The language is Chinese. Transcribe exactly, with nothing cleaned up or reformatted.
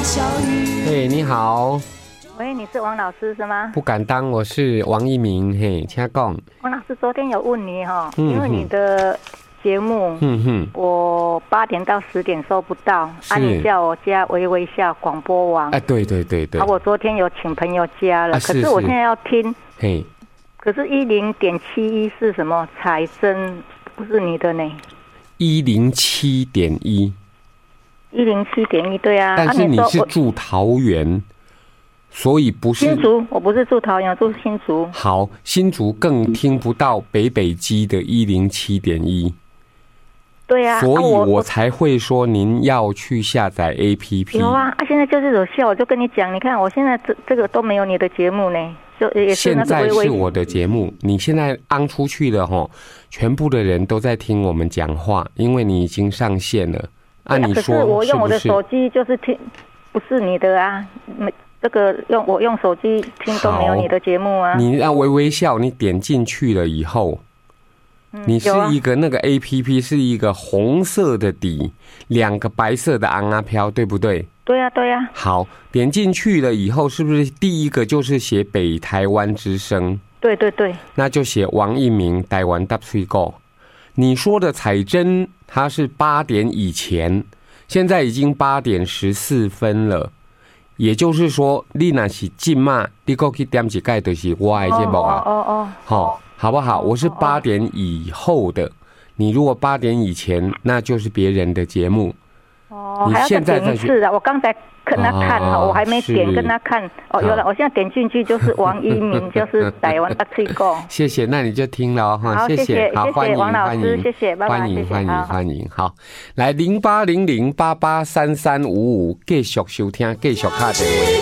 小雨。 嘿，你好。 喂，你是王老师是吗？ 不敢当，我是王一鸣。嘿，请讲。 王老师昨天有问你哈、嗯，因为你的节目，嗯哼，我八点到十点收不到，啊，你叫我加微微笑广播网。 哎、啊，对对对对。 啊，我昨天有请朋友加了，啊、是可是我现在要听。 嘿。 可是一零点七一是什么？财神不是你的呢？ 一零七点一。 一零七点一，对啊。 但是你是住桃园。所以不是新竹，我不是住桃园，住新竹。 好，新竹更听不到北北基的一零七点一。 对啊， 所以我才会说您要去下载 A P P。 有啊，啊，现在就是有效，我就跟你讲，你看我现在这这个都没有你的节目呢，就也是那个微微。 现在是我的节目，你现在安出去了吼，全部的人都在听我们讲话，因为你已经上线了。按、啊、你说是不是？ 可是我用我的手机就是听，不是你的啊，没。这个用我用手机听都没有你的节目啊！ 你要微微笑，你点进去了以后，嗯、你是一个、啊、那个 A P P 是一个红色的底，两个白色的昂啊飘，对不对？ 对啊，对啊。 好，点进去了以后，是不是第一个就是写北台湾之声？ 对对对。 那就写王一鸣台湾大水果。你说的彩针，它是八点以前，现在已经八点十四分了。也就是说，你若是今嘛，你过去点一盖就是我的节目啊。 哦哦好，好不好？我是八点以后的，你如果八点以前，那就是别人的节目。 哦，你现在再去啊！我刚才跟他看哈、哦，我还没点跟他看哦。有了，我现在点进去就是王一鸣，就是台湾大吹歌。 谢谢，那你就听了哈。 谢谢， 好，欢迎王老师，谢谢， 欢迎，欢迎，欢迎。好，来零八零零八八三三五五，继续收听，继续打电话。